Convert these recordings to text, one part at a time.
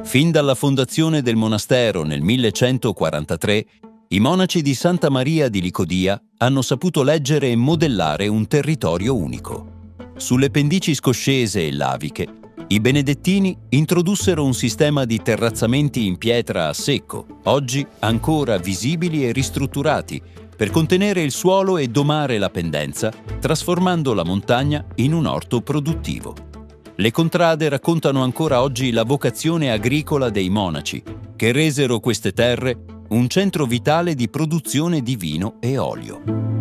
Fin dalla fondazione del monastero nel 1143, i monaci di Santa Maria di Licodia hanno saputo leggere e modellare un territorio unico. Sulle pendici scoscese e laviche, i benedettini introdussero un sistema di terrazzamenti in pietra a secco, oggi ancora visibili e ristrutturati, per contenere il suolo e domare la pendenza, trasformando la montagna in un orto produttivo. Le contrade raccontano ancora oggi la vocazione agricola dei monaci, che resero queste terre un centro vitale di produzione di vino e olio.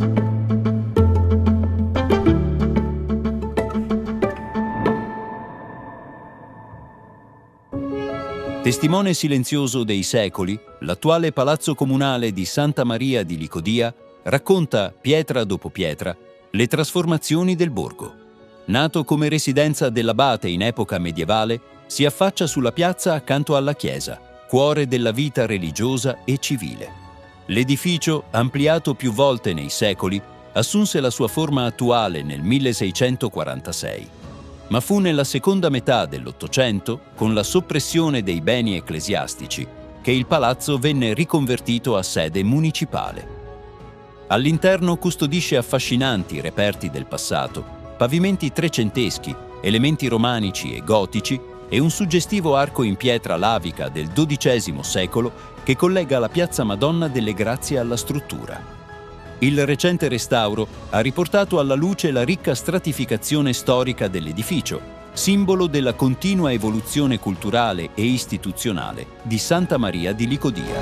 Testimone silenzioso dei secoli, l'attuale palazzo comunale di Santa Maria di Licodia racconta, pietra dopo pietra, le trasformazioni del borgo. Nato come residenza dell'abate in epoca medievale, si affaccia sulla piazza accanto alla chiesa, cuore della vita religiosa e civile. L'edificio, ampliato più volte nei secoli, assunse la sua forma attuale nel 1646. Ma fu nella seconda metà dell'Ottocento, con la soppressione dei beni ecclesiastici, che il palazzo venne riconvertito a sede municipale. All'interno custodisce affascinanti reperti del passato, pavimenti trecenteschi, elementi romanici e gotici e un suggestivo arco in pietra lavica del XII secolo che collega la piazza Madonna delle Grazie alla struttura. Il recente restauro ha riportato alla luce la ricca stratificazione storica dell'edificio, simbolo della continua evoluzione culturale e istituzionale di Santa Maria di Licodia.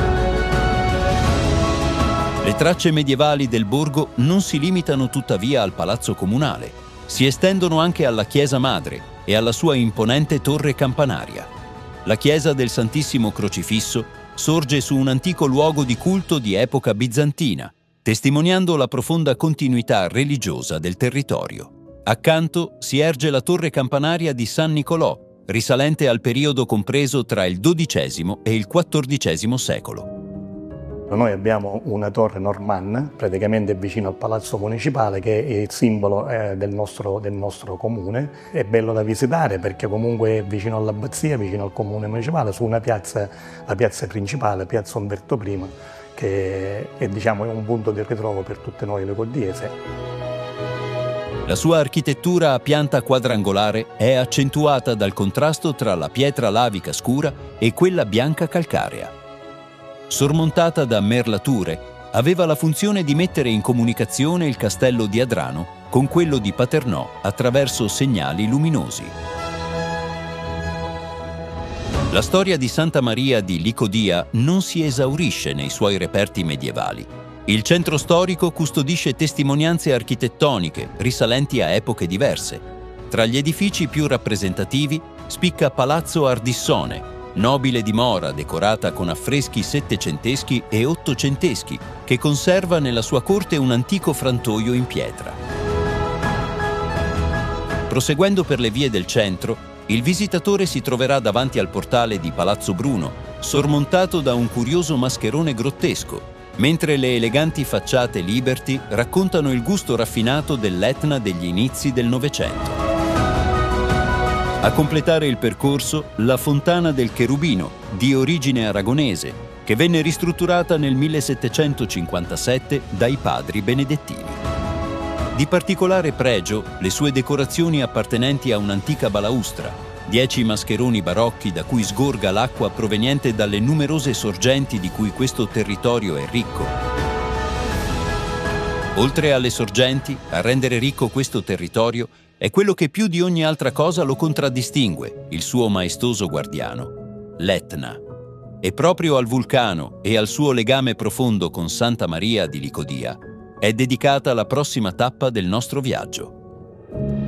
Le tracce medievali del borgo non si limitano tuttavia al palazzo comunale, si estendono anche alla chiesa madre e alla sua imponente torre campanaria. La chiesa del Santissimo Crocifisso sorge su un antico luogo di culto di epoca bizantina, testimoniando la profonda continuità religiosa del territorio. Accanto si erge la torre campanaria di San Nicolò, risalente al periodo compreso tra il XII e il XIV secolo. Noi abbiamo una torre normanna, praticamente vicino al Palazzo Municipale, che è il simbolo del nostro comune. È bello da visitare perché comunque è vicino all'abbazia, vicino al comune municipale, su una piazza, la piazza principale, piazza Umberto I, che è un punto di ritrovo per tutte noi licodiese. La sua architettura a pianta quadrangolare è accentuata dal contrasto tra la pietra lavica scura e quella bianca calcarea. Sormontata da merlature, aveva la funzione di mettere in comunicazione il castello di Adrano con quello di Paternò attraverso segnali luminosi. La storia di Santa Maria di Licodia non si esaurisce nei suoi reperti medievali. Il centro storico custodisce testimonianze architettoniche risalenti a epoche diverse. Tra gli edifici più rappresentativi spicca Palazzo Ardissone, nobile dimora decorata con affreschi settecenteschi e ottocenteschi, che conserva nella sua corte un antico frantoio in pietra. Proseguendo per le vie del centro, il visitatore si troverà davanti al portale di Palazzo Bruno, sormontato da un curioso mascherone grottesco, mentre le eleganti facciate Liberty raccontano il gusto raffinato dell'Etna degli inizi del Novecento. A completare il percorso, la Fontana del Cherubino, di origine aragonese, che venne ristrutturata nel 1757 dai padri benedettini. Di particolare pregio le sue decorazioni appartenenti a un'antica balaustra, 10 mascheroni barocchi da cui sgorga l'acqua proveniente dalle numerose sorgenti di cui questo territorio è ricco. Oltre alle sorgenti, a rendere ricco questo territorio è quello che più di ogni altra cosa lo contraddistingue, il suo maestoso guardiano, l'Etna. E proprio al vulcano e al suo legame profondo con Santa Maria di Licodia è dedicata la prossima tappa del nostro viaggio.